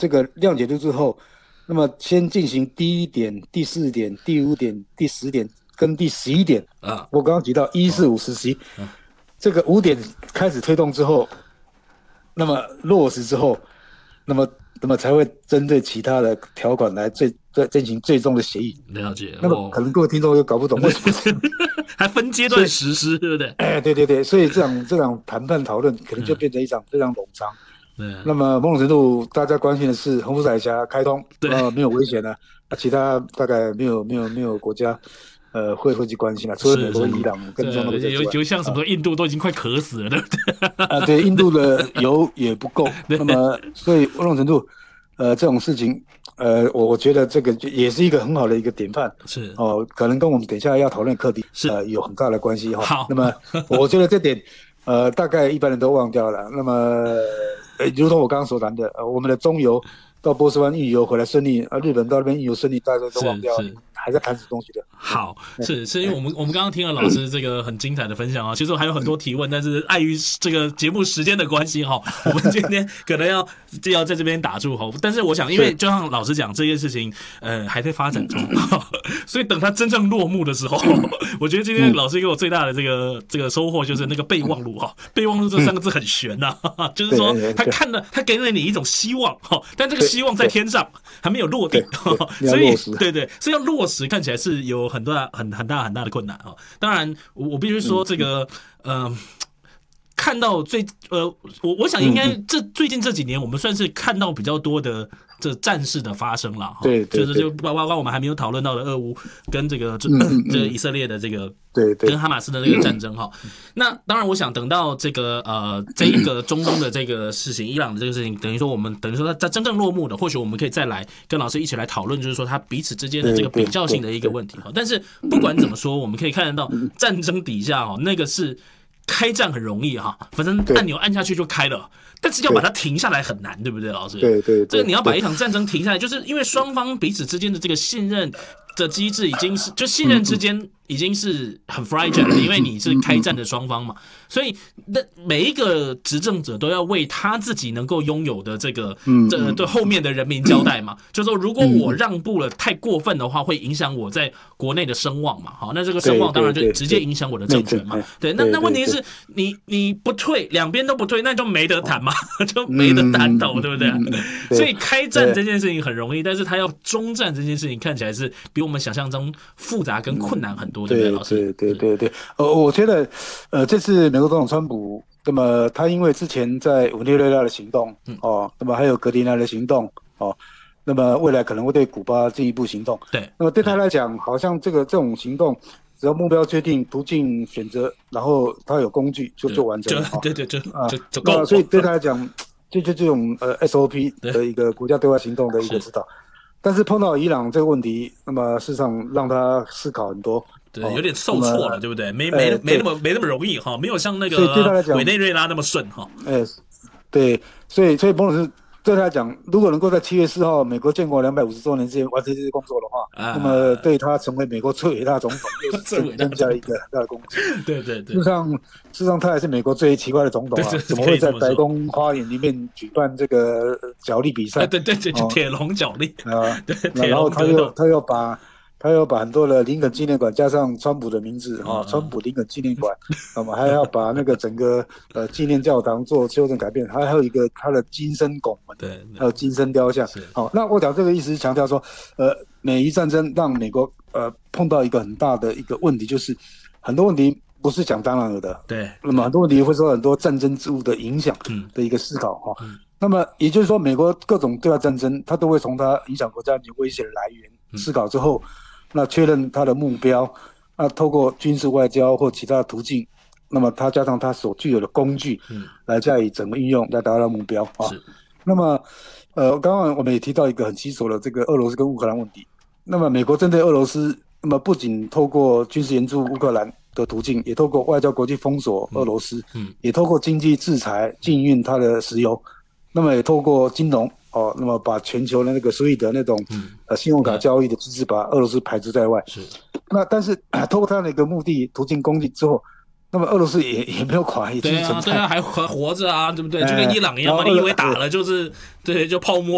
这个谅解度之后，那么先进行第1点、第4点、第5点、第10点跟第11点啊。 我刚刚提到1、4、5、10、11，这个5点开始推动之后，那么落实之后，那么才会针对其他的条款来进行最终的协议。 了解。 那么可能各位听众又搞不懂为什么还分阶段实施，对不对？ 对，所以这场谈判讨论可能就变成一场非常冗长。那么某种程度，大家关心的是洪福海峡开通，没有危险了，其他大概没有国家会去关心了，除了美国、伊朗跟中国有像什么印度都已经快渴死了，对不对？ 对，印度的油也不够，那么所以某种程度，这种事情，我觉得这个也是一个很好的一个典范， 是可能跟我们等一下要讨论的课题有很大的关系哈。那么我觉得这点大概一般人都忘掉了。那么如同我刚刚所谈的，我们的中油到波斯湾运油回来顺利，日本到那边运油顺利，大家都忘掉了，还在谈什么东西的。 好，是因为我们刚刚听了老师这个很精彩的分享啊，其实我还有很多提问，但是碍于这个节目时间的关系哈，我们今天可能要在这边打住哈。但是我想，因为就像老师讲，这件事情还在发展中，所以等它真正落幕的时候，我觉得今天老师给我最大的这个收获就是那个备忘录哈，备忘录这3个字很玄呐，就是说他给了你一种希望哈，但这个希望在天上还没有落地，所以对，所以要落实看起来是有很大的困难啊。当然，我必须说这个看到我想应该最近这几年我们算是看到比较多的这战事的发生了， 对， 就包括我们还没有讨论到的俄乌跟这个以色列的这个跟哈马斯的这个战争哈。那当然，我想等到这个这一个中东的这个事情，伊朗的这个事情，等于说它真正落幕的，或许我们可以再来跟老师一起来讨论，就是说它彼此之间的这个比较性的一个问题哈。但是不管怎么说，我们可以看得到战争底下哈，那个是开战很容易哈，反正按钮按下去就开了。但是要把它停下来很难，对不对，老师？ 对， 这个你要把一场战争停下来，就是因为双方彼此之间的这个信任的机制已经是，就信任之间已经是很 fragile 的，因为你是开战的双方嘛，所以那每一个执政者都要为他自己能够拥有的这个对后面的人民交代嘛，就是说如果我让步了太过分的话，会影响我在国内的声望嘛，好，那这个声望当然就直接影响我的政权嘛，对，那问题是你不退，两边都不退，那就没得谈嘛，就没得谈头，对不对？所以开战这件事情很容易，但是他要终战这件事情看起来是比我们想象中复杂跟困难很多，对不对，老师？ 对，我觉得这次美国总统川普，那么他因为之前在委内瑞拉的行动，那么还有格林兰的行动，那么未来可能会对古巴进一步行动， 对， 那么对他来讲，好像这种行动，只要目标确定、途径选择，然后他有工具就完成了， 对，就够了。 所以对他来讲，这种SOP 的一个国家对外行动的一个指导。但是碰到伊朗这个问题，那么事实上让他思考很多， 对，有点受挫了，对不对？没那么容易哈，没有像那个委内瑞拉那么顺哈。 对，所以某种是对他来讲，如果能够在7月4号美国建国250周年之前完成这些工作的话，那么对他成为美国最伟大总统又是增加一个很大的贡献。 对， 事实上他还是美国最奇怪的总统啊，怎么会在白宫花园里面举办这个角力比赛？ 对，铁笼角力啊，然后他又把很多的林肯纪念馆加上川普的名字川普林肯纪念馆，那么还要把那个整个纪念教堂做修正改变，还有一个他的金身拱门， 对， 还有金身雕像。好，那我讲这个意思是强调说，美伊战争让美国碰到一个很大的一个问题，就是很多问题不是讲当然有的， 对， 那么很多问题会受到很多战争之物的影响的一个思考那么也就是说，美国各种对外战争，它都会从它影响国家安全威胁的来源思考之后。那确认他的目标，那透过军事外交或其他的途径，那么他加上他所具有的工具，来加以整个运用，来达到目标那么，刚刚我们也提到一个很棘手的这个俄罗斯跟乌克兰问题。那么，美国针对俄罗斯，那么不仅透过军事援助乌克兰的途径，也透过外交国际封锁俄罗斯，也透过经济制裁禁运它的石油，那么也透过金融。那么把全球的那个所谓的那种信用卡交易的机制，把俄罗斯排除在外。 是。 那但是透过他的一个目的途径攻击之后，那么俄罗斯也没有垮，也继续存在。 对啊，还活着啊，对不对？就跟伊朗一样嘛，你以为打了就是对，就泡沫